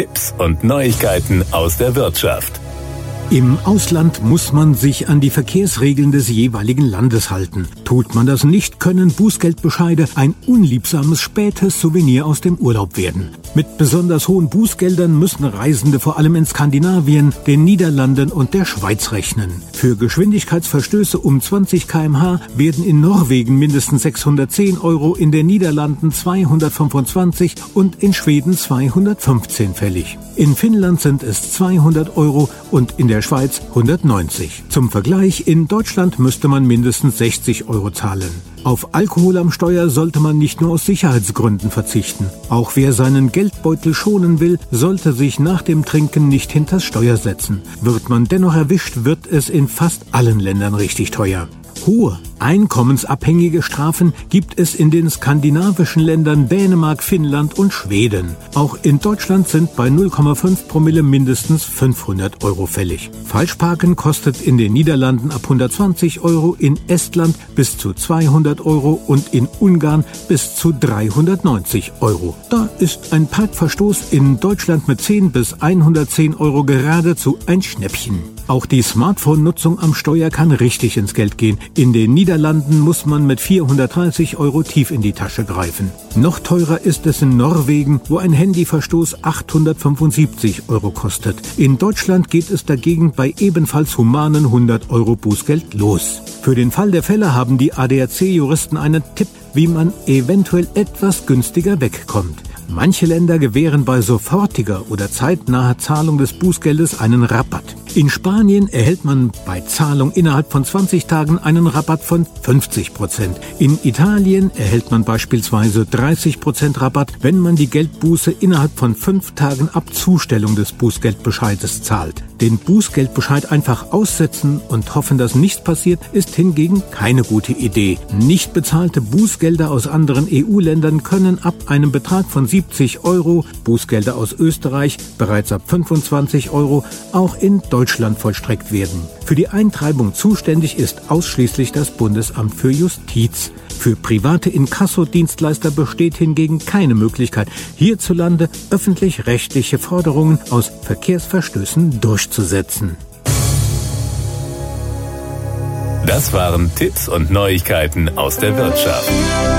Tipps und Neuigkeiten aus der Wirtschaft. Im Ausland muss man sich an die Verkehrsregeln des jeweiligen Landes halten. Tut man das nicht, können Bußgeldbescheide ein unliebsames spätes Souvenir aus dem Urlaub werden. Mit besonders hohen Bußgeldern müssen Reisende vor allem in Skandinavien, den Niederlanden und der Schweiz rechnen. Für Geschwindigkeitsverstöße um 20 km/h werden in Norwegen mindestens 610 €, in den Niederlanden 225 und in Schweden 215 fällig. In Finnland sind es 200 € und in der Schweiz 190. Zum Vergleich, in Deutschland müsste man mindestens 60 € zahlen. Auf Alkohol am Steuer sollte man nicht nur aus Sicherheitsgründen verzichten. Auch wer seinen Geldbeutel schonen will, sollte sich nach dem Trinken nicht hinters Steuer setzen. Wird man dennoch erwischt, wird es in fast allen Ländern richtig teuer. Hohe, einkommensabhängige Strafen gibt es in den skandinavischen Ländern Dänemark, Finnland und Schweden. Auch in Deutschland sind bei 0,5 Promille mindestens 500 € fällig. Falschparken kostet in den Niederlanden ab 120 €, in Estland bis zu 200 € und in Ungarn bis zu 390 €. Da ist ein Parkverstoß in Deutschland mit 10 bis 110 € geradezu ein Schnäppchen. Auch die Smartphone-Nutzung am Steuer kann richtig ins Geld gehen. In den Niederlanden muss man mit 430 € tief in die Tasche greifen. Noch teurer ist es in Norwegen, wo ein Handyverstoß 875 € kostet. In Deutschland geht es dagegen bei ebenfalls humanen 100 € Bußgeld los. Für den Fall der Fälle haben die ADAC-Juristen einen Tipp, wie man eventuell etwas günstiger wegkommt. Manche Länder gewähren bei sofortiger oder zeitnaher Zahlung des Bußgeldes einen Rabatt. In Spanien erhält man bei Zahlung innerhalb von 20 Tagen einen Rabatt von 50%. In Italien erhält man beispielsweise 30% Rabatt, wenn man die Geldbuße innerhalb von 5 Tagen ab Zustellung des Bußgeldbescheides zahlt. Den Bußgeldbescheid einfach aussetzen und hoffen, dass nichts passiert, ist hingegen keine gute Idee. Nicht bezahlte Bußgelder aus anderen EU-Ländern können ab einem Betrag von 70 €, Bußgelder aus Österreich bereits ab 25 € auch in Deutschland vollstreckt werden. Für die Eintreibung zuständig ist ausschließlich das Bundesamt für Justiz. Für private Inkassodienstleister besteht hingegen keine Möglichkeit, hierzulande öffentlich-rechtliche Forderungen aus Verkehrsverstößen durchzusetzen. Das waren Tipps und Neuigkeiten aus der Wirtschaft.